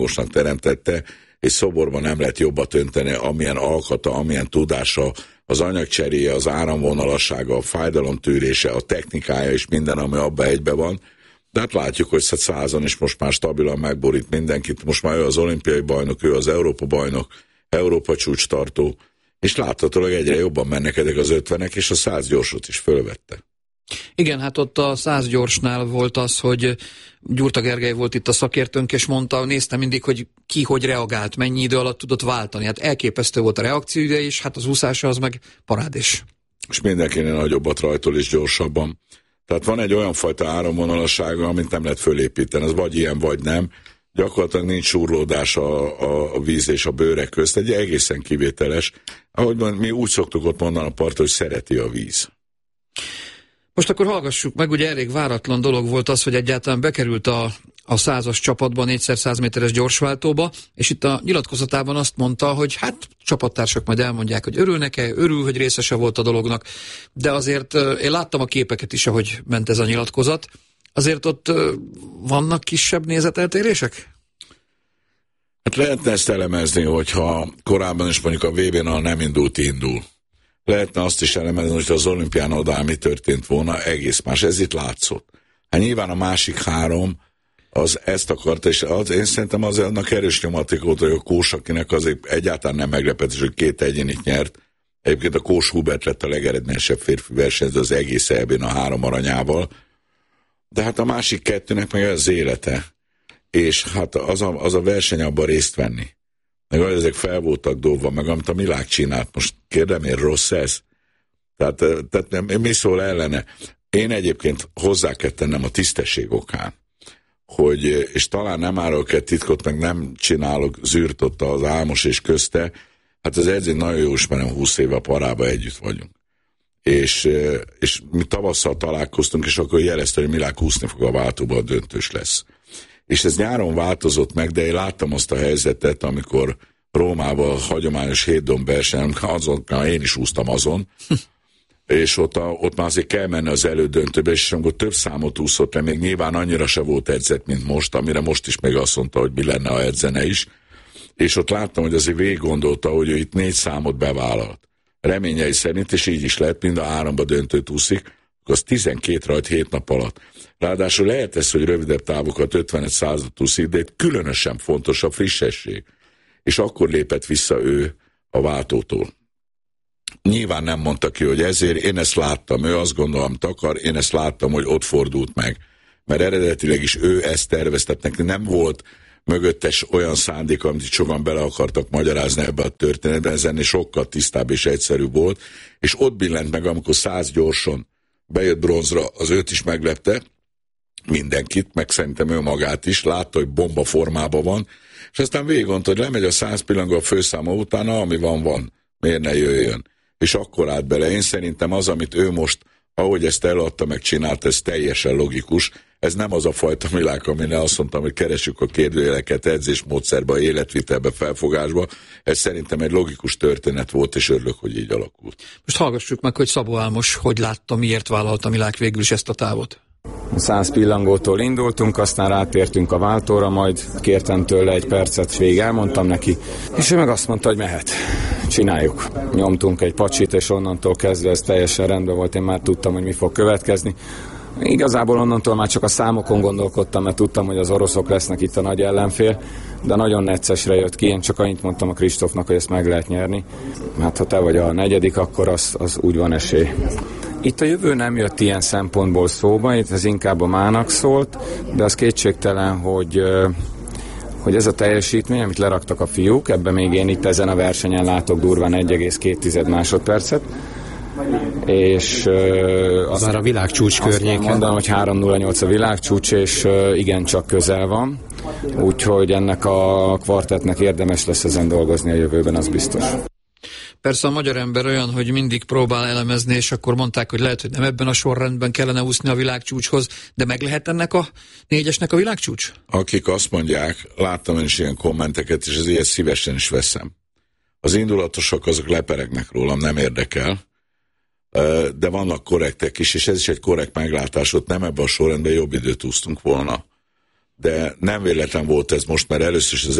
játékosnak teremtette, és szoborban nem lehet jobbat önteni, amilyen alkata, amilyen tudása, az anyagcseréje, az áramvonalassága, a fájdalomtűrése, a technikája és minden, ami abba egybe van. De hát látjuk, hogy 100-an is most már stabilan megborít mindenkit. Most már ő az olimpiai bajnok, ő az Európa bajnok, Európa csúcstartó, és láthatólag egyre jobban mennek ezek az 50-ek, és a 100 gyorsot is fölvette. Igen, hát ott a 100 gyorsnál volt az, hogy Gyurta Gergely volt itt a szakértőnk, és mondta, nézte mindig, hogy ki hogy reagált, mennyi idő alatt tudott váltani. Hát elképesztő volt a reakciója, és hát az úszása az meg parádés. És mindenkinél nagyobbat rajtol és gyorsabban. Tehát van egy olyan fajta áramvonalassága, amit nem lehet fölépíteni, az vagy ilyen, vagy nem. Gyakorlatilag nincs súrlódás a víz és a bőrek közt, egy egészen kivételes. Ahogy mi úgy szoktuk ott mondani a parton, hogy szereti a víz. Most akkor hallgassuk meg, ugye elég váratlan dolog volt az, hogy egyáltalán bekerült a 100-as csapatban 4x100 méteres gyorsváltóba, és itt a nyilatkozatában azt mondta, hogy hát csapattársak majd elmondják, hogy örülnek-e, örül, hogy részese volt a dolognak, de azért én láttam a képeket is, ahogy ment ez a nyilatkozat, azért ott vannak kisebb nézeteltérések? Hát lehetne ezt elemezni, hogyha korábban is mondjuk a VB-n nem indul. Lehetne azt is elemezni, hogy az olimpián odáll mi történt volna, egész más. Ez itt látszott. Hát nyilván a másik három az ezt akarta, és én szerintem az annak erős nyomaték volt, hogy a Kós, akinek azért egyáltalán nem meglepetés, hogy 2 egyénit nyert. Egyébként a Kós Hubert lett a legeredményesebb férfi versenyző az egész EB-n a 3 aranyával. De hát a másik 2-nek meg az élete. És hát az a verseny abban részt venni. Meg ezek fel voltak dobva, meg amit a Milák csinált. Most kérdem, én rossz ez? Tehát mi szól ellene? Én egyébként hozzá kell tennem a tisztesség okán, hogy, és talán nem árulok egy titkot, meg nem csinálok zűrt ott az Álmos és közte, hát az edző nagyon jó ismerem, 20 éve a Parában együtt vagyunk. És mi tavasszal találkoztunk, és akkor jelezte, hogy Milák úszni fog a váltóba, a döntős lesz. És ez nyáron változott meg, de én láttam azt a helyzetet, amikor Rómában hagyományos 7 dombversenyen, én is úsztam azon, és ott már azért kell menni az elődöntőbe, és amikor több számot úszott le, még nyilván annyira se volt edzett, mint most, amire most is még azt mondta, hogy mi lenne, ha edzene is, és ott láttam, hogy azért végig gondolta, hogy ő itt 4 számot bevállalt. Reményei szerint, és így is lett, mind a 3-ba döntőt úszik, az 12 rajt 7 nap alatt. Ráadásul lehet ez, hogy rövidebb távokat 55-100-at úszik, de itt különösen fontos a frissesség. És akkor lépett vissza ő a váltótól. Nyilván nem mondta ki, hogy ezért, én ezt láttam, ő azt gondolom akar, én ezt láttam, hogy ott fordult meg. Mert eredetileg is ő ezt terveztett, neki nem volt mögöttes olyan szándék, amit sokan bele akartak magyarázni ebbe a történetben, ez ennél sokkal tisztább és egyszerűbb volt, és ott billent meg, amikor 100 gyorsan bejött bronzra, az őt is meglepte, mindenkit, meg szerintem ő magát is, látta, hogy bomba formában van, és aztán végig mondta, hogy lemegy a 100 pillangó a főszáma utána, ami van, miért ne jöjjön. És akkor állt bele. Én szerintem az, amit ő most, ahogy ezt eladta, megcsinált, ez teljesen logikus. Ez nem az a fajta világ, amire azt mondtam, hogy keresjük a kérdőjeleket edzésmódszerbe, életvitelbe, felfogásba. Ez szerintem egy logikus történet volt, és örülök, hogy így alakult. Most hallgassuk meg, hogy Szabó Álmos hogy látta, miért vállalta Milák végül is ezt a távot. 100 pillangótól indultunk, aztán rátértünk a váltóra, majd kértem tőle egy percet, és végig elmondtam neki, és ő meg azt mondta, hogy mehet. Csináljuk. Nyomtunk egy pacsit, és onnantól kezdve ez teljesen rendben volt, én már tudtam, hogy mi fog következni. Igazából onnantól már csak a számokon gondolkodtam, mert tudtam, hogy az oroszok lesznek itt a nagy ellenfél, de nagyon neccesre jött ki, én csak annyit mondtam a Kristófnak, hogy ezt meg lehet nyerni. Hát ha te vagy a 4., akkor az úgy van esély. Itt a jövő nem jött ilyen szempontból szóba, itt ez inkább a mának szólt, de az kétségtelen, hogy ez a teljesítmény, amit leraktak a fiúk, ebben még én itt ezen a versenyen látok durván 1,2 másodpercet, és az már a világcsúcs környéken. Mondanom, hogy 3:08 a világcsúcs, és igencsak közel van, úgyhogy ennek a kvartettnek érdemes lesz ezen dolgozni a jövőben, az biztos. Persze a magyar ember olyan, hogy mindig próbál elemezni, és akkor mondták, hogy lehet, hogy nem ebben a sorrendben kellene úszni a világcsúcshoz, de meg lehet ennek a 4-esnek a világcsúcs? Akik azt mondják, láttam én is ilyen kommenteket, és ezért szívesen is veszem. Az indulatosak azok leperegnek rólam, nem érdekel, de vannak korrektek is, és ez is egy korrekt meglátás, ott nem ebben a sorrendben jobb időt úsztunk volna. de nem véletlen volt ez most, mert először is az